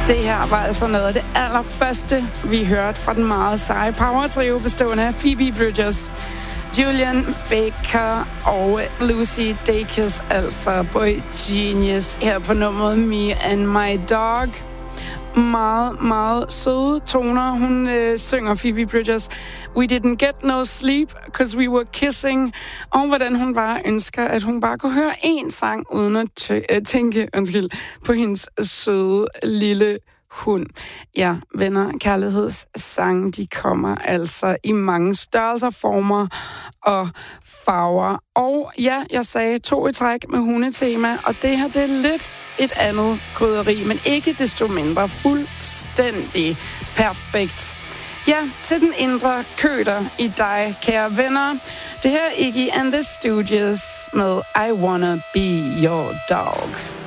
Det her var altså noget af det allerførste, vi hørte fra den meget seje power-trio bestående af Phoebe Bridgers, Julian Baker og Lucy Dacus, altså Boy Genius, her på nummeret Me and My Dog. Meget, meget søde toner. Hun synger Phoebe Bridgers We didn't get no sleep, cause we were kissing. Og hvordan hun bare ønsker, at hun bare kunne høre én sang, uden at tænke på hendes søde lille hund. Ja, venner, kærlighedssange, de kommer altså i mange størrelser, former og farver. Og ja, jeg sagde 2 i træk med hundetema, og det her, det er lidt et andet krydderi, men ikke desto mindre fuldstændig perfekt. Ja, til den indre køter i dig, kære venner. Det her er Iggy and the Stooges med I Wanna Be Your Dog.